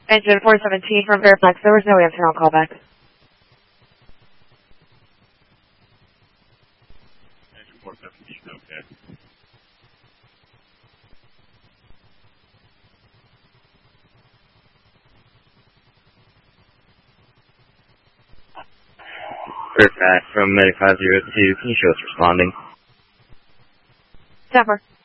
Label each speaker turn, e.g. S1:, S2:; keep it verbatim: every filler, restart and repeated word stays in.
S1: Engine four seventeen from Fairfax. There was no answer on callback.
S2: Engine four seventeen, okay.
S3: Fairfax from Medic five zero two. Can you show us responding?
S1: Temper.